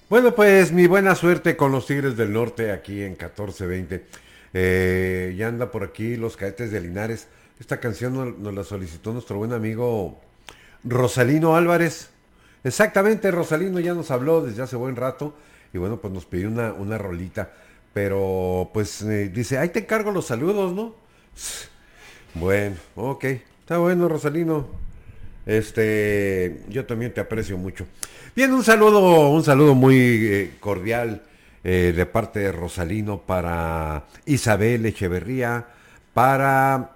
Bueno, pues mi buena suerte con los Tigres del Norte aquí en 14-20. Ya anda por aquí los Cadetes de Linares. Esta canción nos la solicitó nuestro buen amigo Rosalino Álvarez. Exactamente, Rosalino ya nos habló desde hace buen rato y bueno, pues nos pidió una rolita. Pero pues dice, ahí te encargo los saludos, ¿no? Bueno, ok. Está bueno, Rosalino. Yo también te aprecio mucho. Bien, un saludo muy cordial de parte de Rosalino para Isabel Echeverría, para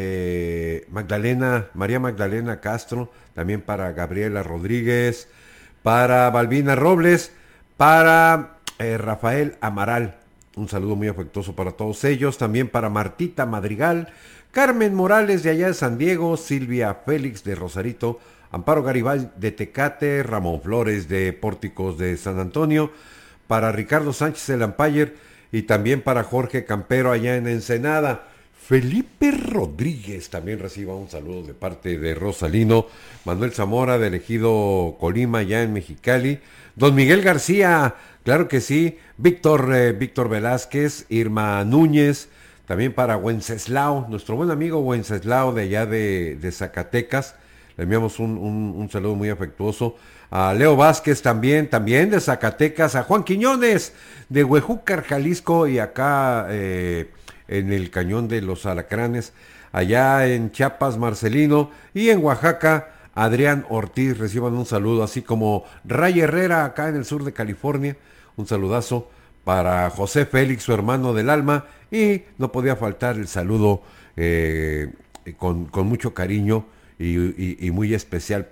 María Magdalena Castro, también para Gabriela Rodríguez, para Balbina Robles, para Rafael Amaral. Un saludo muy afectuoso para todos ellos, también para Martita Madrigal, Carmen Morales de allá de San Diego, Silvia Félix de Rosarito, Amparo Garibay de Tecate, Ramón Flores de Pórticos de San Antonio, para Ricardo Sánchez del Lampayer y también para Jorge Campero allá en Ensenada. Felipe Rodríguez también reciba un saludo de parte de Rosalino, Manuel Zamora de Ejido Colima allá en Mexicali, don Miguel García, claro que sí, Víctor Velázquez, Irma Núñez, también para Wenceslao, nuestro buen amigo Wenceslao de allá de Zacatecas. Le enviamos un saludo muy afectuoso. A Leo Vázquez también de Zacatecas. A Juan Quiñones de Huejúcar, Jalisco. Y acá en el Cañón de los Alacranes. Allá en Chiapas, Marcelino. Y en Oaxaca, Adrián Ortiz. Reciban un saludo. Así como Ray Herrera acá en el sur de California. Un saludazo para José Félix, su hermano del alma, y no podía faltar el saludo con mucho cariño y muy especial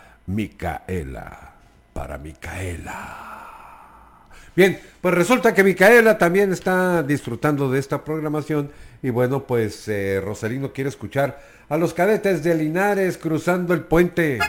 para Micaela. Bien, pues resulta que Micaela también está disfrutando de esta programación y bueno, pues Rosalino quiere escuchar a los Cadetes de Linares cruzando el puente.